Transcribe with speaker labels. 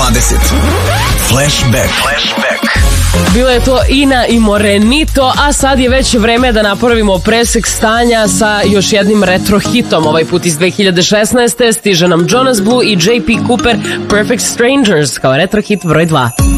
Speaker 1: Flashback.
Speaker 2: Bilo je to Ina i Morenito, a sad je već vreme da napravimo presek stanja sa još jednim retro hitom. Ovaj put iz 2016. stiže nam Jonas Blue i J.P. Cooper, Perfect Strangers, kao retro hit broj 2.